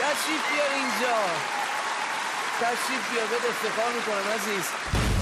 تشریف بیار اینجا، تشریف بیار، بهت افتخار میکنم عزیز.